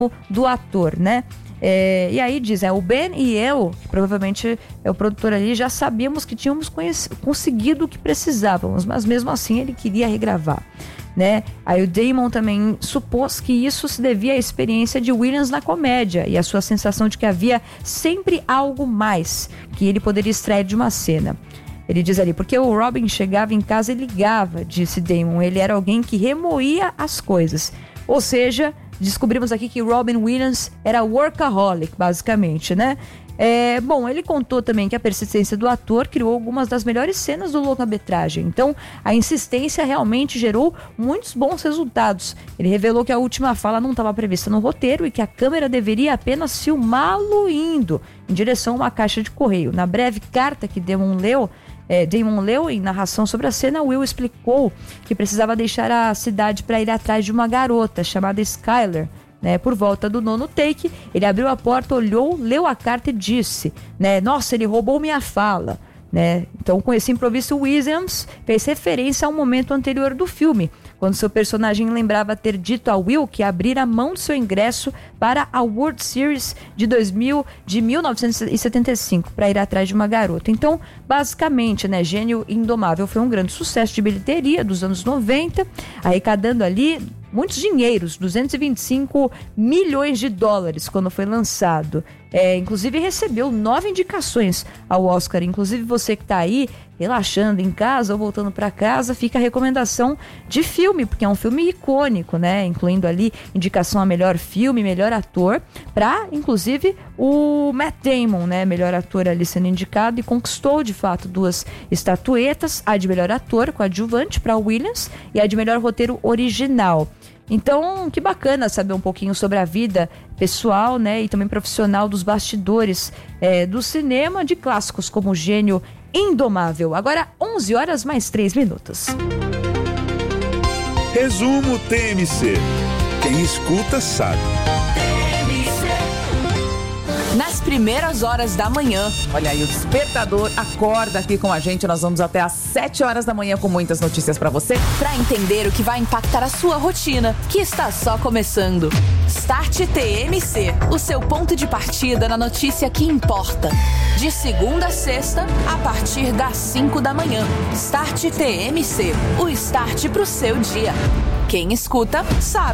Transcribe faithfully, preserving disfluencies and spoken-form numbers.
do ator, né? É, e aí diz, é, o Ben e eu, que provavelmente é o produtor ali, já sabíamos que tínhamos conhec- conseguido o que precisávamos, mas mesmo assim ele queria regravar, né? Aí o Damon também supôs que isso se devia à experiência de Williams na comédia e a sua sensação de que havia sempre algo mais que ele poderia extrair de uma cena. Ele diz ali, porque o Robin chegava em casa e ligava, disse Damon, ele era alguém que remoía as coisas, ou seja, descobrimos aqui que Robin Williams era workaholic, basicamente, né? É, bom, ele contou também que a persistência do ator criou algumas das melhores cenas do longa-metragem. Então, a insistência realmente gerou muitos bons resultados. Ele revelou que a última fala não estava prevista no roteiro e que a câmera deveria apenas filmá-lo indo em direção a uma caixa de correio. Na breve carta que Damon leu, É, Damon leu em narração sobre a cena, Will explicou que precisava deixar a cidade para ir atrás de uma garota chamada Skyler, né? Por volta do nono take, ele abriu a porta, olhou, leu a carta e disse, né? Nossa, ele roubou minha fala, né? Então, com esse improviso, Williams fez referência a um momento anterior do filme, quando seu personagem lembrava ter dito a Will que abrira a mão do seu ingresso para a World Series de, dois mil, de mil novecentos e setenta e cinco, para ir atrás de uma garota. Então, basicamente, né, Gênio Indomável foi um grande sucesso de bilheteria dos anos noventa, arrecadando ali muitos dinheiros, duzentos e vinte e cinco milhões de dólares quando foi lançado. É, inclusive recebeu nove indicações ao Oscar. Inclusive você que está aí relaxando em casa ou voltando para casa, fica a recomendação de filme, porque é um filme icônico, né? Incluindo ali indicação a melhor filme, melhor ator, para inclusive o Matt Damon, né? Melhor ator ali sendo indicado e conquistou de fato duas estatuetas, a de melhor ator coadjuvante para Williams e a de melhor roteiro original. Então, que bacana saber um pouquinho sobre a vida pessoal, né, e também profissional dos bastidores é, do cinema de clássicos como Gênio Indomável. Agora, onze horas mais três minutos. Resumo T M C. Quem escuta sabe. Nas primeiras horas da manhã, olha aí, o despertador acorda aqui com a gente. Nós vamos até às sete horas da manhã com muitas notícias pra você, pra entender o que vai impactar a sua rotina, que está só começando. Start T M C, o seu ponto de partida na notícia que importa. De segunda a sexta, a partir das cinco da manhã. Start T M C, o start pro seu dia. Quem escuta, sabe.